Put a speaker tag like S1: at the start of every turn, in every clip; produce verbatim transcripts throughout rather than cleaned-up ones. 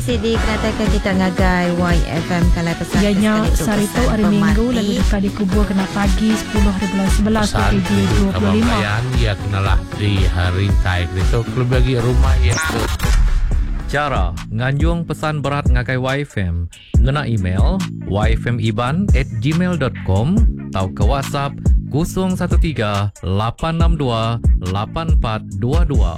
S1: Sidi katakan kita ngagai Y F M kalau pesan
S2: ianya sarito hari Minggu lalu dekat dikubur kena pagi sepuluh hari bulan sebelas ke dua puluh lima.
S3: Pesan ya kenalah di hari taik itu kalau bagi rumah ya.
S4: Cara nganjung pesan berat ngakai Y F M ngena email y f m iban at gmail dot com atau ke WhatsApp kosong satu tiga lapan enam dua lapan empat dua dua.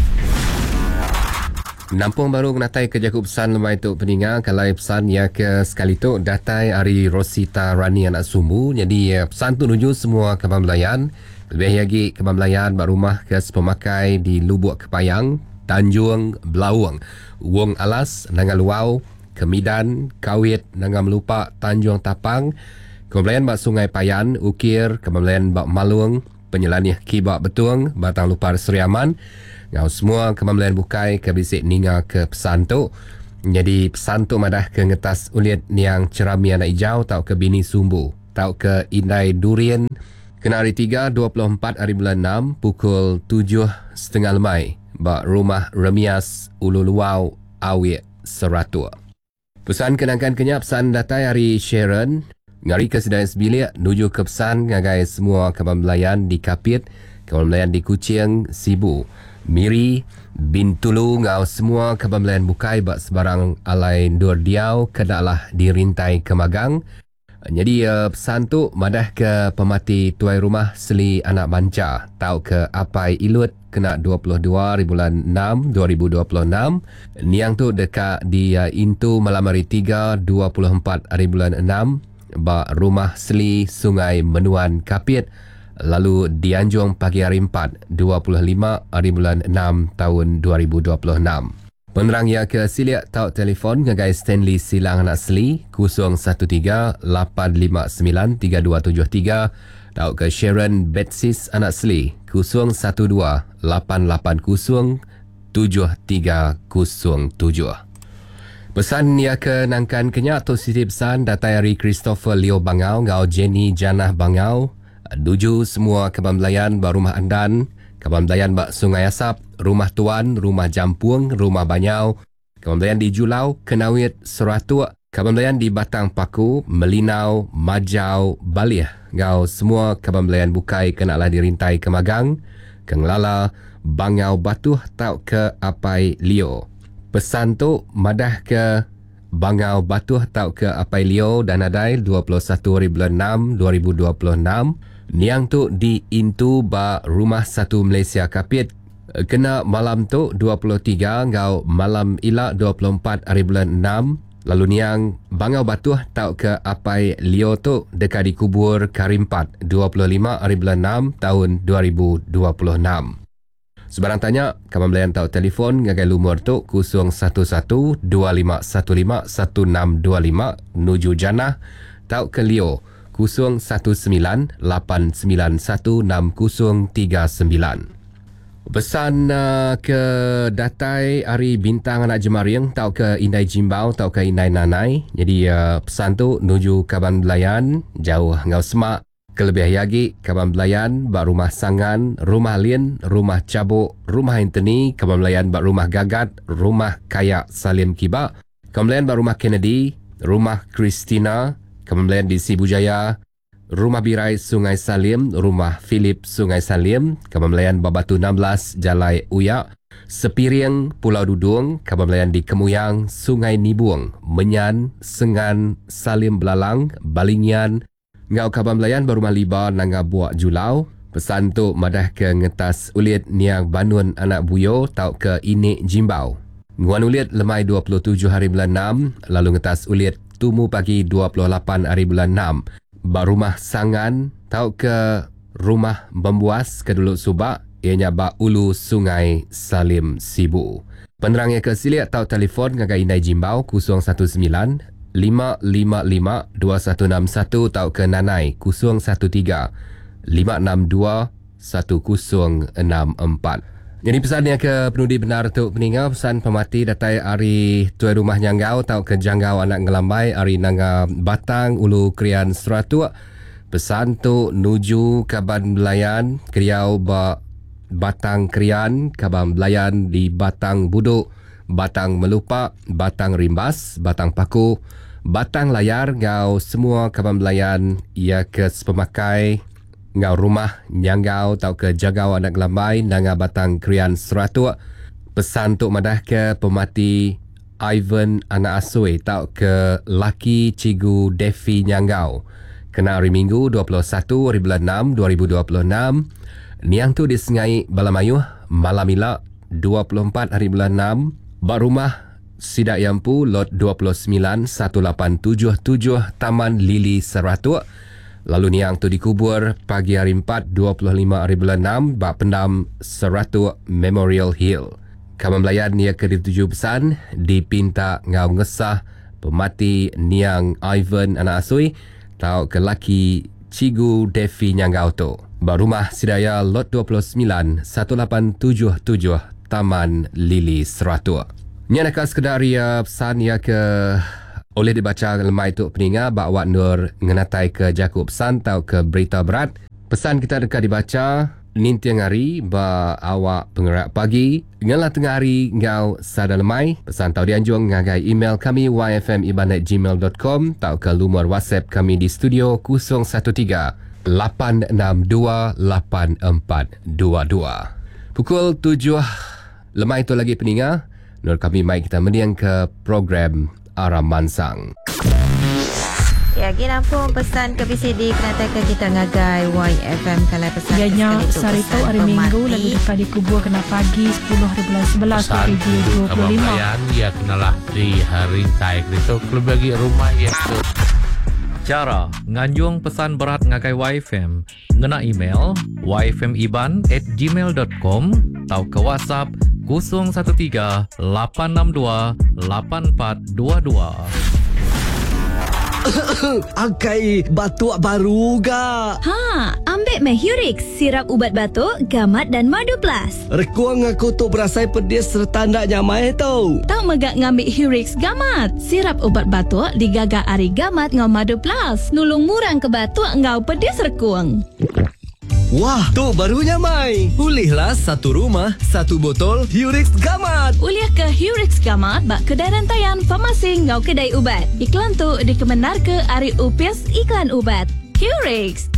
S5: Nampung baru natai ke jakub pesan lemai tu peninga kalau pesan ya ke sekali tu datai hari Rosita Rani anak sumbu. Jadi pesan tu nuju semua Kebun Belayan, lebih lagi Kebun Belayan bak rumah ke pemakai di Lubuk Kepayang, Tanjung Belawang, Wong Alas, Nangal Luau, Kemidan, Kawit, Nangal Melupak, Tanjung Tapang, Kebun Belayan bak Sungai Payan, Ukir, Kebun Belayan bak Malung, Penyelanih Kibak Betung, Batang Lupar Seriaman. Ngau semua Kebun Belayan bukai ke bisik ninga ke pesan tu. Jadi pesan tu madah ke ngetas ulit niang cerami anak hijau tau ke bini sumbu. Tau ke Indai Durian. Kena hari tiga, dua puluh empat hari bulan enam, pukul tujuh setengah lemai. Bak rumah Remias Ulu Luau Awit Seratua. Pesan kenangkan kenyap pesan datai hari Sharon. Ngari ke sedaya sebilik nuju ke pesan ngagai semua Kebun Belayan di Kapit, Kebun Belayan di Kuching, Sibu, Miri, Bintulu, ngau semua Kebun Belayan bukai bak sebarang alai Nur Diau kedalah dirintai ke Magang. Jadi uh, pesan tu madah ke pemati tuai rumah Seli Anak Banca. Tau ke Apai Ilut kena dua puluh dua hari bulan enam dua ribu dua puluh enam. Niang tu dekat di uh, Intu malam hari tiga dua puluh empat hari bulan enam. Bak rumah Seli Sungai Menuan Kapit. Lalu di Anjung pagi hari empat dua puluh lima hari bulan enam tahun dua ribu dua puluh enam. Penerang ya ke siliak tau telefon ngagai Stanley Silang Anak Seli kosong satu tiga lapan lima sembilan tiga dua tujuh tiga. Tau ke Sharon Betsis Anak Seli kosong satu dua lapan lapan kosong tujuh tiga kosong tujuh. Pesan ya ke nangkan kenyak tu sisi pesan datai hari Christopher Leo Bangau ngau Jenny Janah Bangau. Duju semua Kebun Belayan bak Rumah Andan, Kebun Belayan bak Sungai Asap, Rumah Tuan, Rumah Jampuang, Rumah Banyau, Kebun Belayan di Julau, Kenawit, Seratuk, Kebun Belayan di Batang Paku, Melinau, Majau, Balih. Ngau semua Kebun Belayan bukai kenalah dirintai ke Magang, Kenglala, Bangau Batuh tau ke Apai Leo. Pesan tu madah ke Bangau Batuh tau ke Apai Leo dan adai dua puluh satu hari bulan enam dua ribu dua puluh enam. Niang tu di Intu ba Rumah Satu Malaysia Kapit. Kena malam tu dua puluh tiga ngau malam ilak dua puluh empat hari bulan enam. Lalu niang Bangau Batuh tau ke Apai Leo tu dekat dikubur Karimpat dua puluh lima hari bulan enam tahun dua ribu dua puluh enam. Sebarang tanya, Kebun Belayan tau telefon ngagai lumur tu kosong satu satu dua lima satu lima satu enam dua lima. Nuju Janah tau ke Leo kosong satu sembilan lapan sembilan satu enam kosong tiga sembilan. Pesan uh, ke datai hari Bintang Anak Jemariang tau ke Indai Jimbau tau ke Indai Nanai. Jadi uh, pesan tu nuju Kebun Belayan jauh ngau semak. Kelebih lagi Kebun Belayan bak Rumah Sangan, Rumah Lin, Rumah Cabuk, Rumah Anthony, Kebun Belayan bak Rumah Gagat, Rumah Kayak Salim Kibak, Kebun Belayan bak Rumah Kennedy, Rumah Christina, Kebun Belayan di Sibujaya, Rumah Birai Sungai Salim, Rumah Philip Sungai Salim, Kebun Belayan bak Batu enam belas Jalai Uyak, Sepiring Pulau Dudung, Kebun Belayan di Kemuyang, Sungai Nibung, Menyan, Sengan, Salim Belalang, Balingian, Ngau Kebun Belayan berumah liba nanga buak Julau. Pesan tu madah ke ngetas ulit niang Banun Anak Buyo tau ke Inik Jimbau. Nguan ulit lemai dua puluh tujuh hari bulan enam. Lalu ngetas ulit Tumu pagi dua puluh lapan hari bulan enam. Bak Rumah Sangan tau ke Rumah Membuas ke Duluk Subak. Ianya bak Ulu Sungai Salim Sibu. Penerangnya ke siliak tau telefon ngagai Indai Jimbau kosong satu sembilan lima lima lima dua satu enam satu tau ke Nanai kosong satu tiga lima enam dua satu kosong enam empat. Jadi pesannya ke penudi benar tu peninga pesan pemati datai hari tuai rumah Nyanggau tau ke Janggau Anak Ngelambai hari nanga Batang Ulu Krian Seratuk. Pesan tu nuju Kebun Belayan Kriau ba Batang Krian, Kebun Belayan di Batang Buduk, batang melupak, batang rimbas, batang paku, batang layar ngau semua kaban belayan ia ke sepemakai ngau rumah nyangau tau ke jagau anak lambai nanga batang krian seratuk. Pesan untuk madah ke pemati Ivan anak asui tau ke laki Cigu Devi Nyangau. Kena hari Minggu dua puluh satu hari bulan enam dua ribu dua puluh enam. Niang tu disengai Balamayuh malam ilak dua puluh empat hari bulan enam. Bak rumah Sidak Yampu lot dua puluh sembilan satu lapan tujuh tujuh Taman Lili Seratuk. Lalu niang tu dikubur pagi hari empat dua puluh lima hari bulan enam bak pendam Seratuk Memorial Hill. Kaman belayan ia ke dituju pesan dipinta ngau ngesah pemati niang Ivan anak asui tau ke laki Cigu Devi Nyangau tu. Barumah Sidaya lot dua puluh sembilan satu lapan tujuh tujuh Taman Lili Seratuk. Ni nak sekedar ia pesan ia ke oleh dibaca lemai tu peninga bak Wak Nur ngenatai ke jakub pesan tau ke berita berat. Pesan kita dekat dibaca nintiang hari ba awak pengerak pagi ngalah tengah hari ngau sada lemai. Pesan tau dianjung ngagai email kami y f m iban at gmail dot com tau ke lumur WhatsApp kami di studio kosong satu tiga lapan enam dua lapan empat dua dua. Pukul tujuh lemai tu lagi peninga. Nur kami mai kita mendiang ke program Aram Mansang.
S1: Ya, kita pun pesan ke B C D kena ke kita ngagai Y F M kalau pesan.
S2: Ianya Sarito hari Minggu lalu dekat dikubur kena pagi sepuluh hari bulan sebelas
S3: Pesan
S2: dua puluh lima.
S3: Kabayan ya kenalah di hari taik itu klub bagi rumah ya tu.
S4: Cara nganjung pesan berat ngagai Y F M ngena email y f m iban at gmail dot com tau ke WhatsApp kosong satu tiga lapan enam dua lapan empat dua dua.
S6: Akai batuk baru ga.
S7: Ha, ambil Mehurix, sirap ubat batuk, gamat dan madu plus.
S6: Rekuang aku tu berasai pedis serta ndak nyamai tau.
S7: Tak megak ngambil Hurix gamat. Sirap ubat batuk digagak ari gamat ngau madu plus. Nulung murang ke batuk ngau pedis rekuang.
S6: Wah, tu barunya mai. Pulihlah satu rumah, satu botol Hurix Gamat.
S7: Uliah ke Hurix Gamat bak kedai rantaian farmasi ngau kedai ubat. Iklan tu dikemenar ke ari upis iklan ubat. Hurix,